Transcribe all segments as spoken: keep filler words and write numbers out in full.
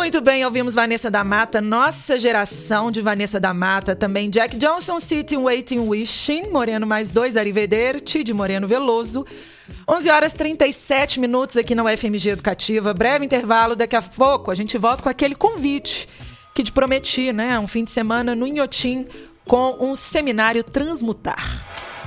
Muito bem, ouvimos Vanessa da Mata, nossa geração de Vanessa da Mata, também Jack Johnson, Sitting, Waiting, Wishing, Moreno mais dois, Arrivederci, de Moreno Veloso. onze horas e trinta e sete minutos aqui na U F M G Educativa, breve intervalo, daqui a pouco a gente volta com aquele convite que te prometi, né? Um fim de semana no Inhotim com um seminário Transmutar.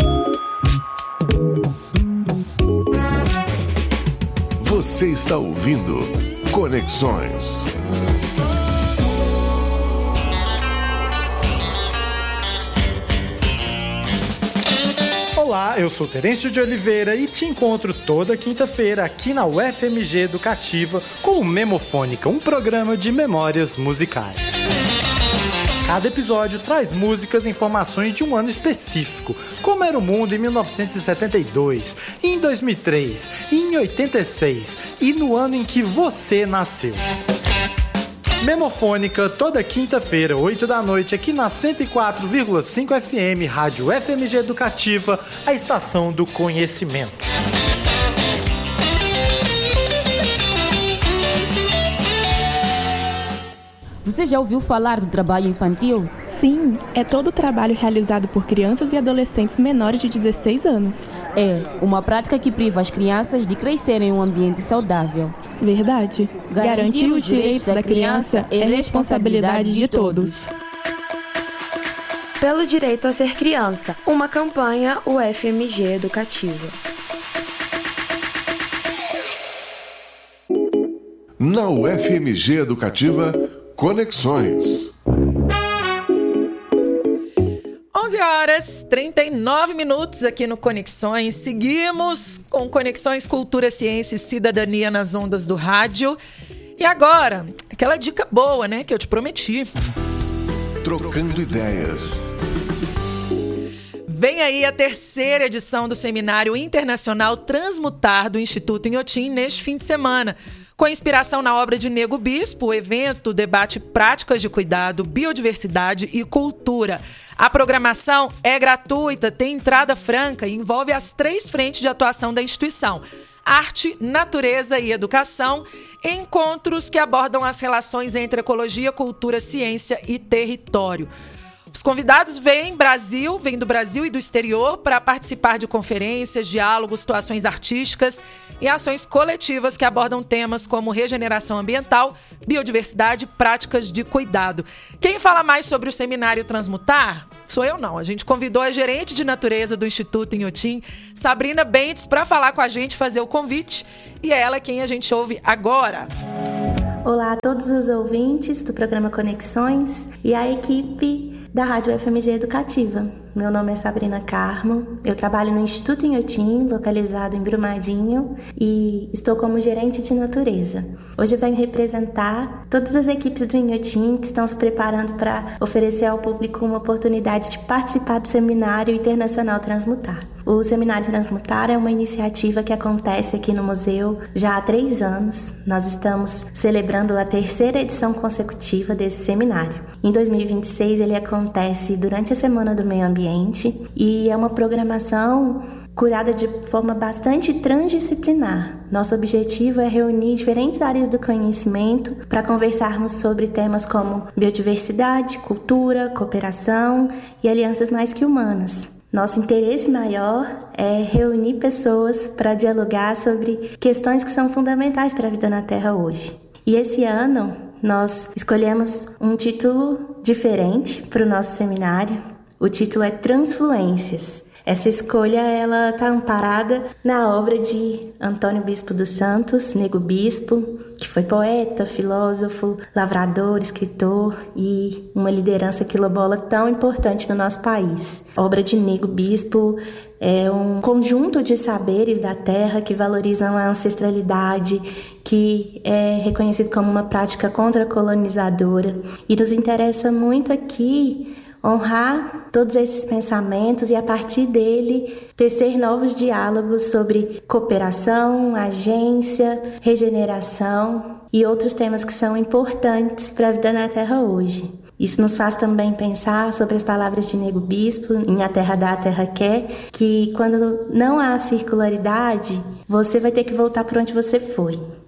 Você está ouvindo Conexões. Olá, eu sou Terêncio de Oliveira e te encontro toda quinta-feira aqui na U F M G Educativa com o Memofônica, um programa de memórias musicais. Cada episódio traz músicas e informações de um ano específico, como era o mundo em mil novecentos e setenta e dois, em dois mil e três, em oitenta e seis e no ano em que você nasceu. Memofônica, toda quinta-feira, oito da noite, aqui na cento e quatro vírgula cinco F M, Rádio F M G Educativa, a estação do conhecimento. Você já ouviu falar do trabalho infantil? Sim, é todo o trabalho realizado por crianças e adolescentes menores de dezesseis anos. É, uma prática que priva as crianças de crescerem em um ambiente saudável. Verdade. Garantir, Garantir os direitos da criança é responsabilidade de todos. Pelo direito a ser criança, uma campanha U F M G Educativa. Na U F M G Educativa, Conexões. onze horas e trinta e nove minutos aqui no Conexões. Seguimos com Conexões Cultura, Ciência e Cidadania nas ondas do rádio. E agora, aquela dica boa, né, que eu te prometi. Trocando ideias. Vem aí a terceira edição do Seminário Internacional Transmutar do Instituto Inhotim neste fim de semana. Com inspiração na obra de Nego Bispo, o evento debate práticas de cuidado, biodiversidade e cultura. A programação é gratuita, tem entrada franca e envolve as três frentes de atuação da instituição: arte, natureza e educação, encontros que abordam as relações entre ecologia, cultura, ciência e território. Os convidados vêm Brasil, vêm do Brasil e do exterior para participar de conferências, diálogos, situações artísticas e ações coletivas que abordam temas como regeneração ambiental, biodiversidade e práticas de cuidado. Quem fala mais sobre o Seminário Transmutar? Sou eu não. A gente convidou a gerente de natureza do Instituto Inhotim, Sabrina Bentes, para falar com a gente, fazer o convite. E é ela quem a gente ouve agora. Olá a todos os ouvintes do programa Conexões e a equipe da Rádio F M G Educativa. Meu nome é Sabrina Carmo, eu trabalho no Instituto Inhotim, localizado em Brumadinho, e estou como gerente de natureza. Hoje eu venho representar todas as equipes do Inhotim que estão se preparando para oferecer ao público uma oportunidade de participar do Seminário Internacional Transmutar. O Seminário Transmutar é uma iniciativa que acontece aqui no museu já há três anos. Nós estamos celebrando a terceira edição consecutiva desse seminário. Em dois mil e vinte e seis ele acontece durante a Semana do Meio Ambiente e é uma programação curada de forma bastante transdisciplinar. Nosso objetivo é reunir diferentes áreas do conhecimento para conversarmos sobre temas como biodiversidade, cultura, cooperação e alianças mais que humanas. Nosso interesse maior é reunir pessoas para dialogar sobre questões que são fundamentais para a vida na Terra hoje. E esse ano nós escolhemos um título diferente para o nosso seminário. O título é Transfluências. Essa escolha ela está amparada na obra de Antônio Bispo dos Santos, Nego Bispo, que foi poeta, filósofo, lavrador, escritor e uma liderança quilombola tão importante no nosso país. A obra de Nego Bispo é um conjunto de saberes da terra que valorizam a ancestralidade, que é reconhecido como uma prática contra-colonizadora. E nos interessa muito aqui honrar todos esses pensamentos e, a partir dele, tecer novos diálogos sobre cooperação, agência, regeneração e outros temas que são importantes para a vida na Terra hoje. Isso nos faz também pensar sobre as palavras de Nego Bispo, em A Terra Dá, a Terra Quer, que quando não há circularidade, você vai ter que voltar para onde você foi.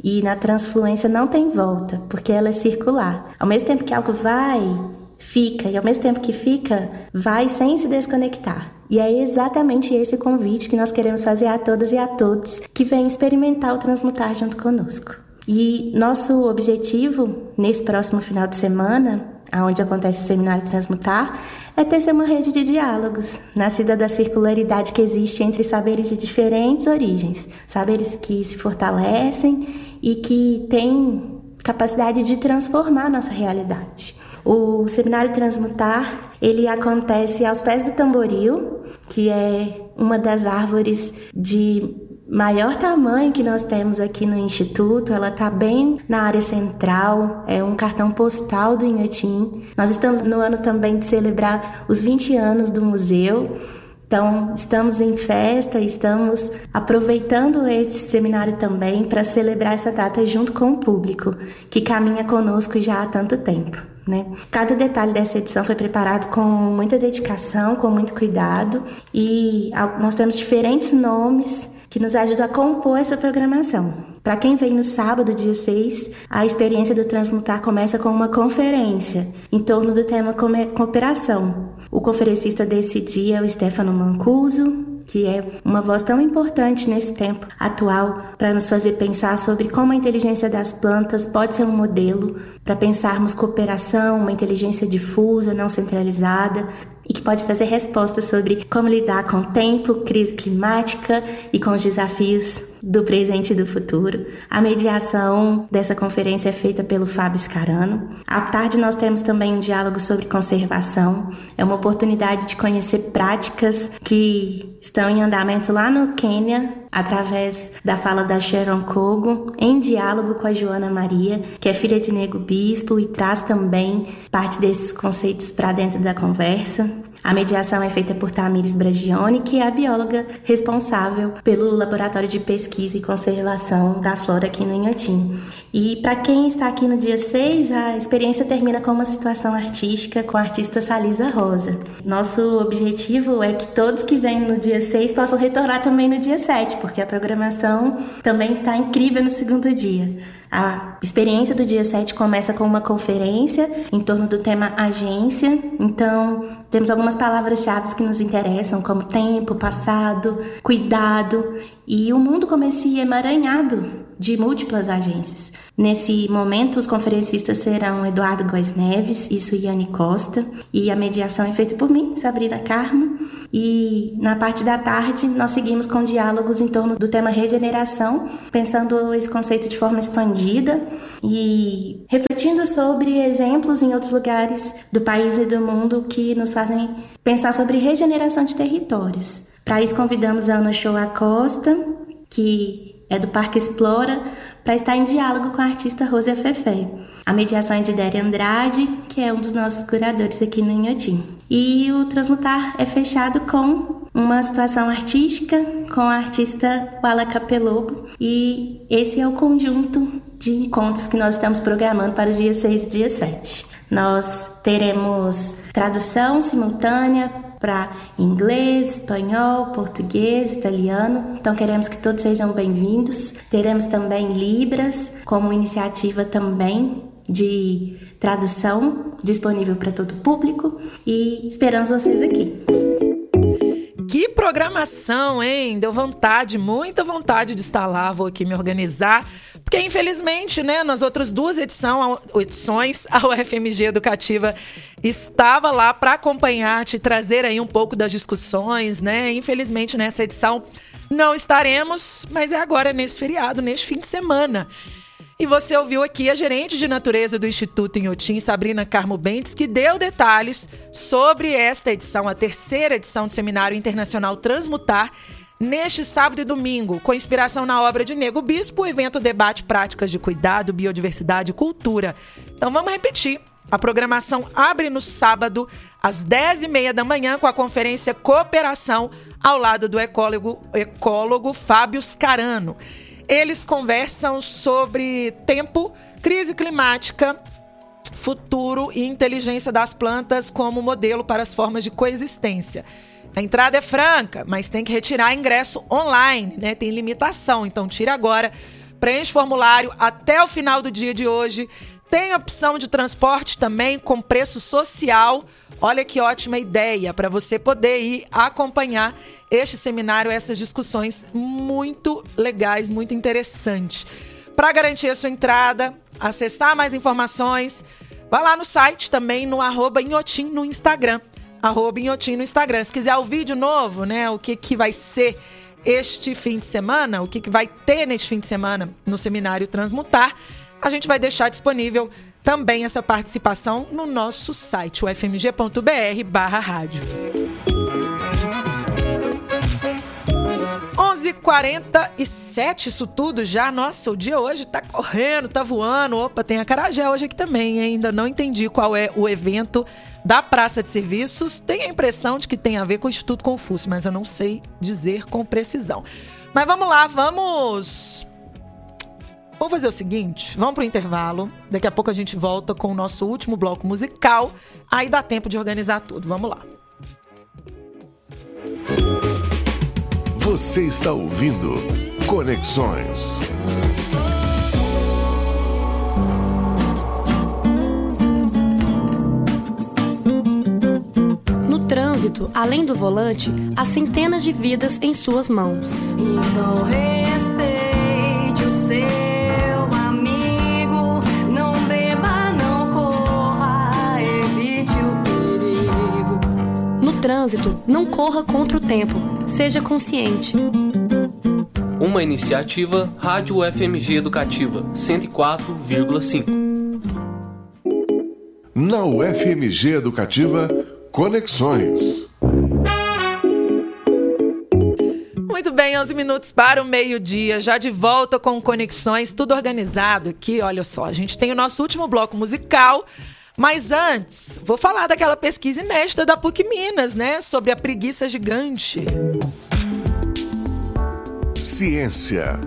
E na transfluência não tem volta, porque ela é circular. Ao mesmo tempo que algo vai, fica, e ao mesmo tempo que fica, vai sem se desconectar. E é exatamente esse o convite que nós queremos fazer a todas e a todos que vêm experimentar o transmutar junto conosco. E nosso objetivo, nesse próximo final de semana, onde acontece o Seminário Transmutar, é tecer uma rede de diálogos, nascida da circularidade que existe entre saberes de diferentes origens, saberes que se fortalecem e que têm capacidade de transformar nossa realidade. O Seminário Transmutar, ele acontece aos pés do Tamboril, que é uma das árvores de maior tamanho que nós temos aqui no Instituto. Ela está bem na área central, é um cartão postal do Inhotim. Nós estamos no ano também de celebrar os vinte anos do museu. Então, estamos em festa, estamos aproveitando esse seminário também para celebrar essa data junto com o público, que caminha conosco já há tanto tempo, né? Cada detalhe dessa edição foi preparado com muita dedicação, com muito cuidado, e nós temos diferentes nomes que nos ajudam a compor essa programação. Para quem vem no sábado, dia seis, a experiência do Transmutar começa com uma conferência em torno do tema cooperação. O conferencista desse dia é o Stefano Mancuso, que é uma voz tão importante nesse tempo atual para nos fazer pensar sobre como a inteligência das plantas pode ser um modelo para pensarmos cooperação, uma inteligência difusa, não centralizada, e que pode trazer respostas sobre como lidar com o tempo, crise climática e com os desafios do presente e do futuro. A mediação dessa conferência é feita pelo Fábio Scarano. À tarde nós temos também um diálogo sobre conservação. É uma oportunidade de conhecer práticas que estão em andamento lá no Quênia, através da fala da Sharon Kogo, em diálogo com a Joana Maria, que é filha de Nego Bispo e traz também parte desses conceitos para dentro da conversa. A mediação é feita por Tamires Bragioni, que é a bióloga responsável pelo Laboratório de Pesquisa e Conservação da Flora aqui no Inhotim. E para quem está aqui no dia seis, a experiência termina com uma situação artística com a artista Salisa Rosa. Nosso objetivo é que todos que vêm no dia seis possam retornar também no dia sete, porque a programação também está incrível no segundo dia. A experiência do dia sete começa com uma conferência em torno do tema agência. Então, temos algumas palavras-chave que nos interessam, como tempo, passado, cuidado, e o mundo como esse emaranhado de múltiplas agências. Nesse momento, os conferencistas serão Eduardo Góes Neves e Suiane Costa, e a mediação é feita por mim, Sabrina Carmo. E na parte da tarde, nós seguimos com diálogos em torno do tema regeneração, pensando esse conceito de forma expandida e refletindo sobre exemplos em outros lugares do país e do mundo que nos fazem pensar sobre regeneração de territórios. Para isso, convidamos a Ana Shoa Costa, que é do Parque Explora, para estar em diálogo com a artista Rosa Fefé. A mediação é de Déria Andrade, que é um dos nossos curadores aqui no Inhotim. E o Transmutar é fechado com uma situação artística com a artista Wala Capelobo. E esse é o conjunto de encontros que nós estamos programando para o dia seis e dia sete. Nós teremos tradução simultânea para inglês, espanhol, português, italiano. Então queremos que todos sejam bem-vindos. Teremos também Libras como iniciativa também de tradução disponível para todo o público e esperamos vocês aqui. Que programação, hein? Deu vontade, muita vontade de estar lá. Vou aqui me organizar, porque infelizmente, né, nas outras duas edição, edições, a U F M G Educativa estava lá para acompanhar, te trazer aí um pouco das discussões, né? Infelizmente, nessa edição não estaremos, mas é agora nesse feriado, neste fim de semana. E você ouviu aqui a gerente de natureza do Instituto Inhotim, Sabrina Carmo Bentes, que deu detalhes sobre esta edição, a terceira edição do Seminário Internacional Transmutar, neste sábado e domingo, com inspiração na obra de Nego Bispo, o evento debate práticas de cuidado, biodiversidade e cultura. Então vamos repetir. A programação abre no sábado, às dez e meia da manhã, com a conferência Cooperação, ao lado do ecólogo, ecólogo Fábio Scarano. Eles conversam sobre tempo, crise climática, futuro e inteligência das plantas como modelo para as formas de coexistência. A entrada é franca, mas tem que retirar ingresso online, né? Tem limitação, então tira agora, Preenche o formulário até o final do dia de hoje. Tem opção de transporte também com preço social. Olha que ótima ideia para você poder ir acompanhar este seminário, essas discussões muito legais, muito interessantes. Para garantir a sua entrada, acessar mais informações, vá lá no site também, no arroba Inhotim no Instagram. Arroba Inhotim no Instagram. Se quiser o vídeo novo, né, o que, que vai ser este fim de semana, o que, que vai ter neste fim de semana no Seminário Transmutar, a gente vai deixar disponível também essa participação no nosso site, u f m g ponto b r barra rádio. onze e quarenta e sete, isso tudo já. Nossa, o dia hoje tá correndo, tá voando. Opa, tem acarajé hoje aqui também, hein? Ainda não entendi qual é o evento da Praça de Serviços. Tenho a impressão de que tem a ver com o Instituto Confúcio, mas eu não sei dizer com precisão. Mas vamos lá, vamos... Vamos fazer o seguinte, vamos pro intervalo. Daqui a pouco a gente volta com o nosso último bloco musical. Aí dá tempo de organizar tudo. Vamos lá. Você está ouvindo Conexões. No trânsito, além do volante, há centenas de vidas em suas mãos. Então respeite o seu amigo, não beba, não corra, evite o perigo. No trânsito, não corra contra o tempo, seja consciente. Uma iniciativa Rádio F M G Educativa cento e quatro vírgula cinco. Na U F M G Educativa, Conexões. Muito bem, onze minutos para o meio-dia, já de volta com Conexões, tudo organizado aqui. Olha só, a gente tem o nosso último bloco musical, mas antes, vou falar daquela pesquisa inédita da P U C Minas, né, sobre a preguiça gigante. Ciência.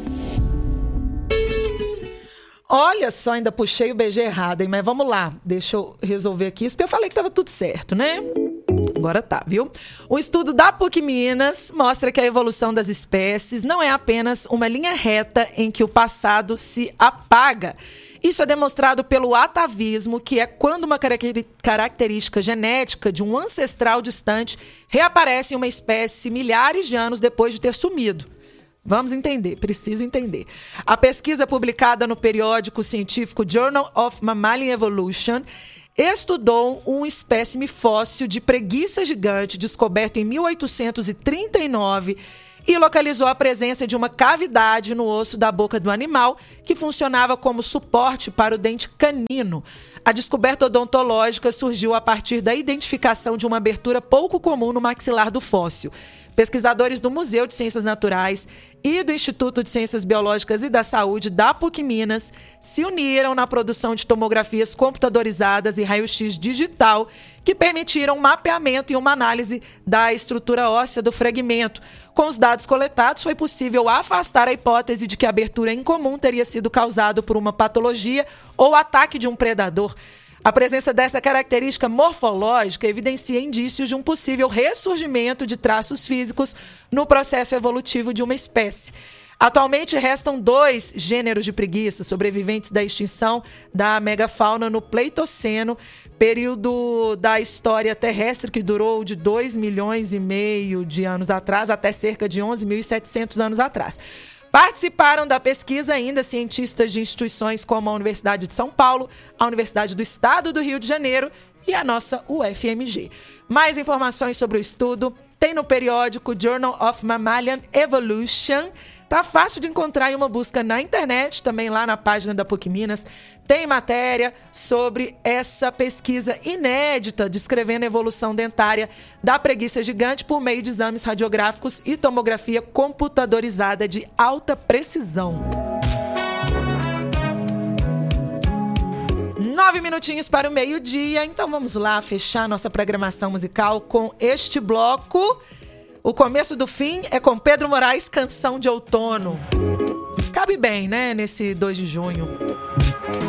Olha só, ainda puxei o B G errado, hein? Mas vamos lá, deixa eu resolver aqui isso, porque eu falei que estava tudo certo, né? Agora tá, viu? O estudo da P U C Minas mostra que a evolução das espécies não é apenas uma linha reta em que o passado se apaga. Isso é demonstrado pelo atavismo, que é quando uma característica genética de um ancestral distante reaparece em uma espécie milhares de anos depois de ter sumido. Vamos entender, preciso entender. A pesquisa publicada no periódico científico Journal of Mammalian Evolution estudou um espécime fóssil de preguiça gigante descoberto em mil oitocentos e trinta e nove e localizou a presença de uma cavidade no osso da boca do animal que funcionava como suporte para o dente canino. A descoberta odontológica surgiu a partir da identificação de uma abertura pouco comum no maxilar do fóssil. Pesquisadores do Museu de Ciências Naturais e do Instituto de Ciências Biológicas e da Saúde da P U C Minas se uniram na produção de tomografias computadorizadas e raio-x digital que permitiram um mapeamento e uma análise da estrutura óssea do fragmento. Com os dados coletados, foi possível afastar a hipótese de que a abertura incomum teria sido causada por uma patologia ou ataque de um predador. A presença dessa característica morfológica evidencia indícios de um possível ressurgimento de traços físicos no processo evolutivo de uma espécie. Atualmente, restam dois gêneros de preguiça sobreviventes da extinção da megafauna no Pleistoceno, período da história terrestre que durou de dois milhões e meio de anos atrás até cerca de onze mil e setecentos anos atrás. Participaram da pesquisa ainda cientistas de instituições como a Universidade de São Paulo, a Universidade do Estado do Rio de Janeiro e a nossa U F M G. Mais informações sobre o estudo tem no periódico Journal of Mammalian Evolution. Tá fácil de encontrar em uma busca na internet, também lá na página da P U C Minas. Tem matéria sobre essa pesquisa inédita descrevendo a evolução dentária da preguiça gigante por meio de exames radiográficos e tomografia computadorizada de alta precisão. Nove minutinhos para o meio-dia, então vamos lá fechar nossa programação musical com este bloco. O começo do fim é com Pedro Moraes, Canção de Outono. Cabe bem, né, nesse dois de junho.